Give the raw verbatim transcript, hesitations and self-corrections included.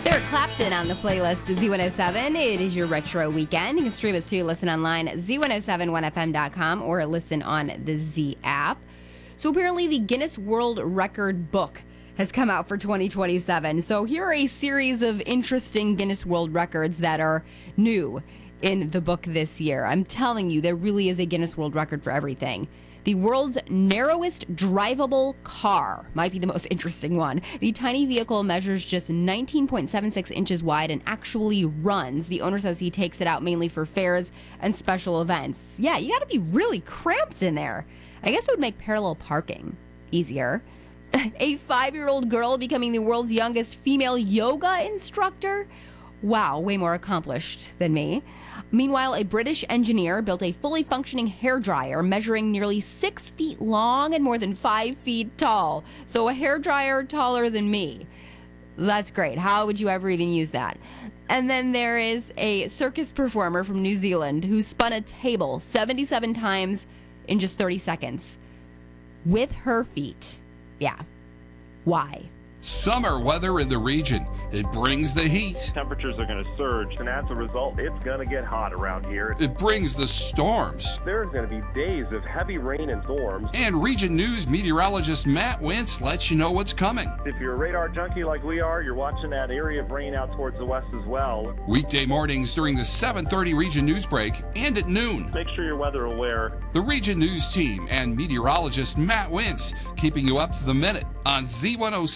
Eric Clapton on the playlist to Z one oh seven. It is your retro weekend. You can stream us too. Listen online at Z one oh seven one F M dot com or listen on the Z app. So apparently the Guinness World Record book has come out for twenty twenty-seven. So here are a series of interesting Guinness World Records that are new in the book this year. I'm telling you, there really is a Guinness World Record for everything. The world's narrowest drivable car might be the most interesting one. The tiny vehicle measures just nineteen point seven six inches wide and actually runs. The owner says he takes it out mainly for fairs and special events. Yeah, you got to be really cramped in there. I guess it would make parallel parking easier. A five-year-old girl becoming the world's youngest female yoga instructor. Wow, way more accomplished than me. Meanwhile, a British engineer built a fully functioning hairdryer measuring nearly six feet long and more than five feet tall. So a hairdryer taller than me. That's great. How would you ever even use that? And then there is a circus performer from New Zealand who spun a table seventy-seven times in just thirty seconds with her feet. Yeah. Why? Summer weather in the region. It brings the heat. Temperatures are going to surge, and as a result, it's going to get hot around here. It brings the storms. There's going to be days of heavy rain and storms. And Region News meteorologist Matt Wentz lets you know what's coming. If you're a radar junkie like we are, you're watching that area of rain out towards the west as well. Weekday mornings during the seven thirty Region News break and at noon. Make sure you're weather aware. The Region News team and meteorologist Matt Wentz keeping you up to the minute on Z one oh seven.